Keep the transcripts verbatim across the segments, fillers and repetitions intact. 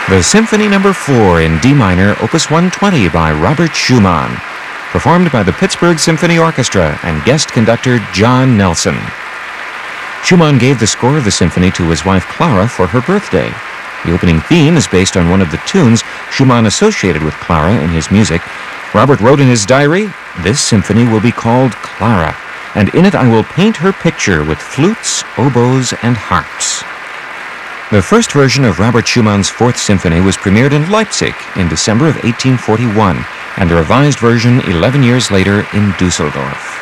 The Symphony Number four in D minor, Opus one twenty by Robert Schumann, performed by the Pittsburgh Symphony Orchestra and guest conductor John Nelson. Schumann gave the score of the symphony to his wife Clara for her birthday. The opening theme is based on one of the tunes Schumann associated with Clara in his music. Robert wrote in his diary, "This symphony will be called Clara, and in it I will paint her picture with flutes, oboes, and harps." The first version of Robert Schumann's Fourth Symphony was premiered in Leipzig in December of eighteen forty-one, and the revised version eleven years later in Dusseldorf.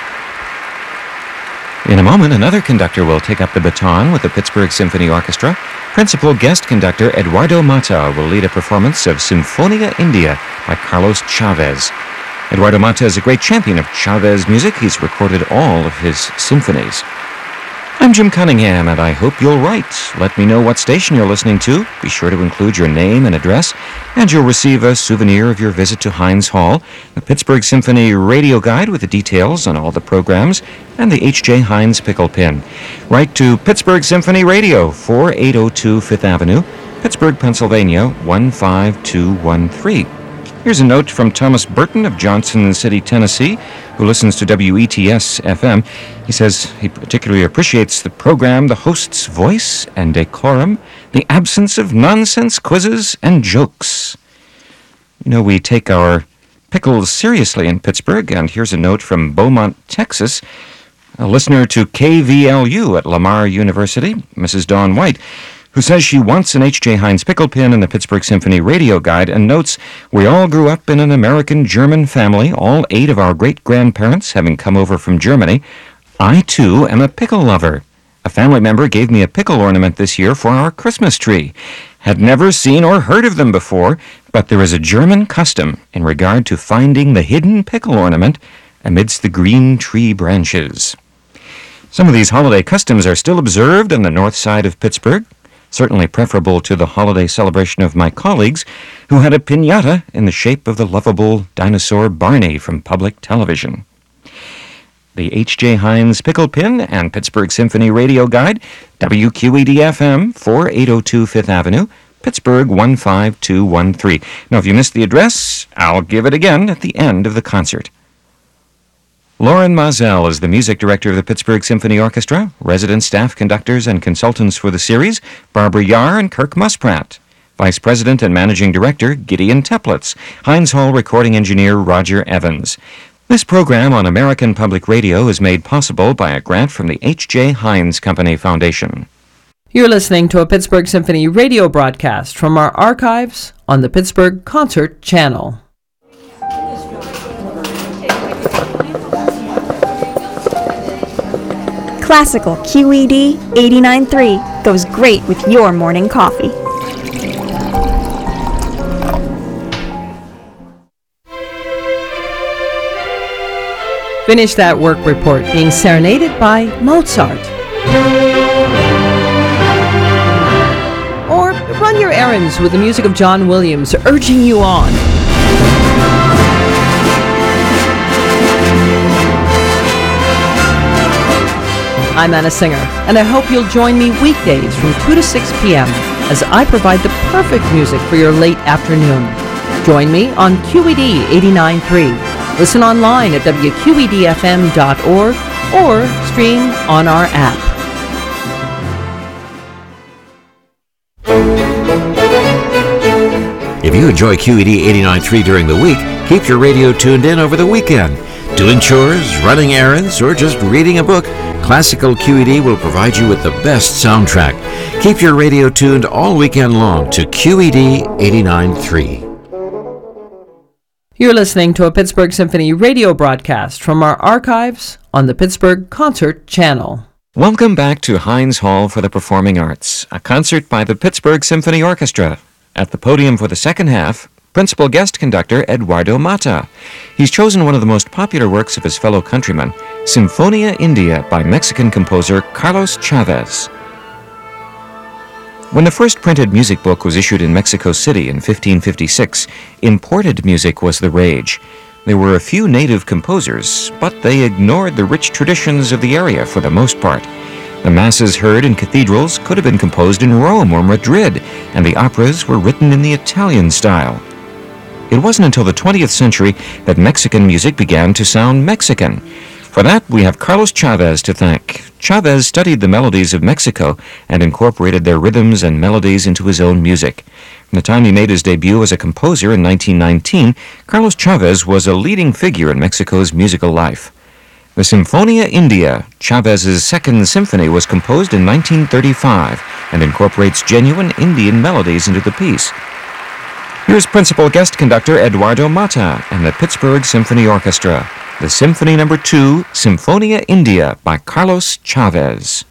In a moment, another conductor will take up the baton with the Pittsburgh Symphony Orchestra. Principal guest conductor Eduardo Mata will lead a performance of Sinfonia India by Carlos Chavez. Eduardo Mata is a great champion of Chavez music. He's recorded all of his symphonies. I'm Jim Cunningham, and I hope you'll write. Let me know what station you're listening to. Be sure to include your name and address, and you'll receive a souvenir of your visit to Heinz Hall, the Pittsburgh Symphony radio guide with the details on all the programs, and the H J Heinz pickle pin. Write to Pittsburgh Symphony Radio, forty-eight oh two Fifth Avenue, Pittsburgh, Pennsylvania, one five two one three. Here's a note from Thomas Burton of Johnson City, Tennessee, who listens to W E T S F M. He says he particularly appreciates the program, the host's voice and decorum, the absence of nonsense quizzes and jokes. You know, we take our pickles seriously in Pittsburgh, and here's a note from Beaumont, Texas, a listener to K V L U at Lamar University, Missus Dawn White, who says she wants an H J Heinz pickle pin in the Pittsburgh Symphony radio guide, and notes, "We all grew up in an American-German family, all eight of our great-grandparents having come over from Germany. I, too, am a pickle lover. A family member gave me a pickle ornament this year for our Christmas tree. Had never seen or heard of them before, but there is a German custom in regard to finding the hidden pickle ornament amidst the green tree branches." Some of these holiday customs are still observed on the north side of Pittsburgh, certainly preferable to the holiday celebration of my colleagues, who had a piñata in the shape of the lovable dinosaur Barney from public television. The H J Heinz Pickle Pin and Pittsburgh Symphony Radio Guide, W Q E D F M, forty-eight oh two Fifth Avenue, Pittsburgh, one five two one three. Now, if you missed the address, I'll give it again at the end of the concert. Lauren Mazel is the music director of the Pittsburgh Symphony Orchestra. Resident staff conductors and consultants for the series, Barbara Yar and Kirk Muspratt. Vice President and Managing Director, Gideon Teplitz. Heinz Hall recording engineer, Roger Evans. This program on American Public Radio is made possible by a grant from the H J Heinz Company Foundation. You're listening to a Pittsburgh Symphony radio broadcast from our archives on the Pittsburgh Concert Channel. Classical Q E D eighty-nine point three goes great with your morning coffee. Finish that work report being serenaded by Mozart. Or run your errands with the music of John Williams urging you on. I'm Anna Singer, and I hope you'll join me weekdays from two to six p.m. as I provide the perfect music for your late afternoon. Join me on Q E D eighty-nine point three. Listen online at W Q E D F M dot org or stream on our app. If you enjoy Q E D eighty-nine point three during the week, keep your radio tuned in over the weekend. Doing chores, running errands, or just reading a book, Classical Q E D will provide you with the best soundtrack. Keep your radio tuned all weekend long to Q E D eighty-nine point three. You're listening to a Pittsburgh Symphony radio broadcast from our archives on the Pittsburgh Concert Channel. Welcome back to Heinz Hall for the Performing Arts, a concert by the Pittsburgh Symphony Orchestra. At the podium for the second half, principal guest conductor Eduardo Mata. He's chosen one of the most popular works of his fellow countrymen, Sinfonia India by Mexican composer Carlos Chavez. When the first printed music book was issued in Mexico City in fifteen fifty-six, imported music was the rage. There were a few native composers, but they ignored the rich traditions of the area for the most part. The masses heard in cathedrals could have been composed in Rome or Madrid, and the operas were written in the Italian style. It wasn't until the twentieth century that Mexican music began to sound Mexican. For that, we have Carlos Chavez to thank. Chavez studied the melodies of Mexico and incorporated their rhythms and melodies into his own music. From the time he made his debut as a composer in nineteen nineteen, Carlos Chavez was a leading figure in Mexico's musical life. The Sinfonia India, Chavez's second symphony, was composed in nineteen thirty-five and incorporates genuine Indian melodies into the piece. Here's principal guest conductor Eduardo Mata and the Pittsburgh Symphony Orchestra, the Symphony Number two, Sinfonia India by Carlos Chavez.